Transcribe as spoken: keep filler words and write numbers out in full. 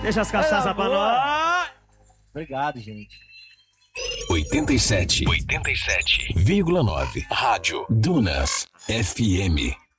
Deixa as cachaças pra nós. Obrigado, gente. oitenta e sete, oitenta e sete vírgula nove Rádio Dunas F M.